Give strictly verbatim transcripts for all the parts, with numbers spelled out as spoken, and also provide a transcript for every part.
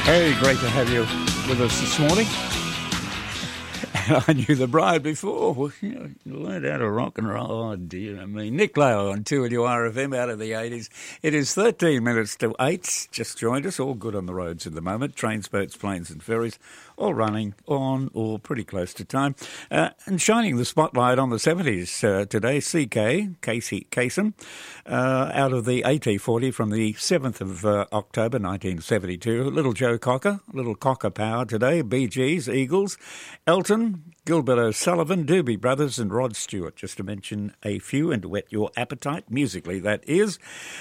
Very great to have you with us this morning. And I knew the bride before. Well, you know, you learned how to rock and roll. Oh, dear me. Nick Lowe on two N U R F M out of the eighties. It is thirteen minutes to eight. Just joined us. All good on the roads at the moment. Trains, boats, planes and ferries all running on or pretty close to time. Uh, and shining the spotlight on the seventies uh, today, C K, Casey Kasem, uh, out of the A T forty from the seventh of uh, October nineteen seventy-two. Little Joe Cocker, little Cocker Power today, Bee Gees, Eagles, Elton, Gilbert O'Sullivan, Doobie Brothers and Rod Stewart, just to mention a few and to whet your appetite, musically that is.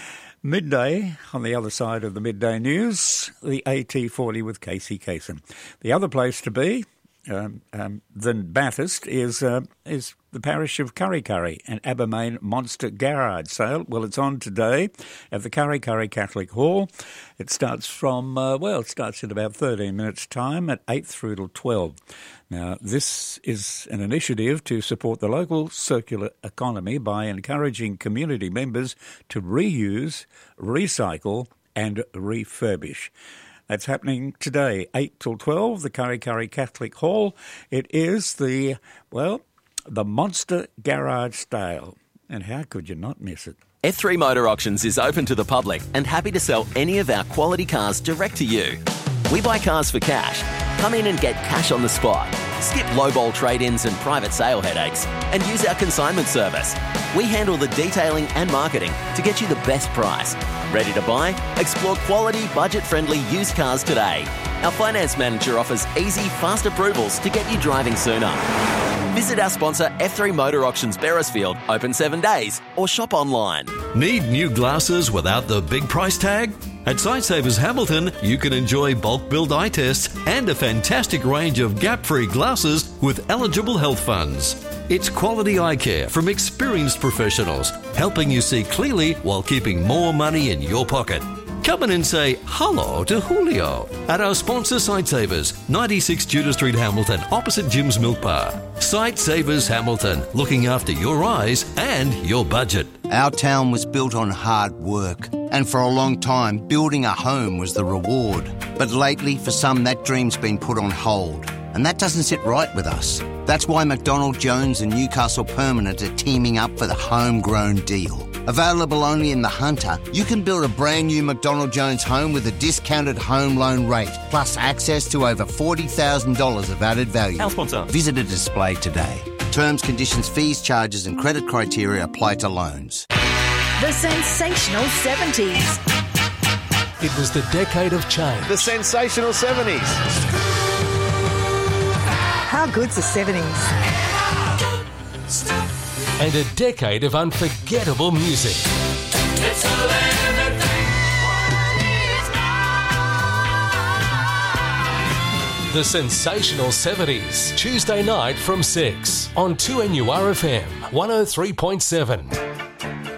Midday, on the other side of the midday news, the A T forty with Casey Kasem. The other place to be um, um, than Bathurst is uh, is the parish of Kurri Kurri and Abermain Monster Garage sale. Well, it's on today at the Kurri Kurri Catholic Hall. It starts from, uh, well, it starts in about thirteen minutes' time at eight through till twelve. Now, this is an initiative to support the local circular economy by encouraging community members to reuse, recycle and refurbish. That's happening today, eight till twelve, the Kurri Kurri Catholic Hall. It is the, well, the Monster Garage Sale. And how could you not miss it? F three Motor Auctions is open to the public and happy to sell any of our quality cars direct to you. We buy cars for cash. Come in and get cash on the spot. Skip lowball trade-ins and private sale headaches and use our consignment service. We handle the detailing and marketing to get you the best price. Ready to buy? Explore quality, budget-friendly used cars today. Our finance manager offers easy, fast approvals to get you driving sooner. Visit our sponsor F three Motor Auctions Beresfield, open seven days, or shop online. Need new glasses without the big price tag? At Sightsavers Hamilton, you can enjoy bulk build eye tests and a fantastic range of gap-free glasses with eligible health funds. It's quality eye care from experienced professionals, helping you see clearly while keeping more money in your pocket. Come in and say hello to Julio at our sponsor Sightsavers, ninety-six Judah Street, Hamilton, opposite Jim's Milk Bar. Sightsavers Hamilton, looking after your eyes and your budget. Our town was built on hard work, and for a long time, building a home was the reward. But lately, for some, that dream's been put on hold, and that doesn't sit right with us. That's why McDonald Jones and Newcastle Permanent are teaming up for the homegrown deal. Available only in the Hunter, you can build a brand new McDonald Jones home with a discounted home loan rate, plus access to over forty thousand dollars of added value. Our sponsor. Visit a display today. Terms, conditions, fees, charges and credit criteria apply to loans. The sensational seventies. It was the decade of change. The sensational seventies. How good's the seventies? And a decade of unforgettable music. It's The sensational seventies, Tuesday night from six on two N U R F M one oh three point seven.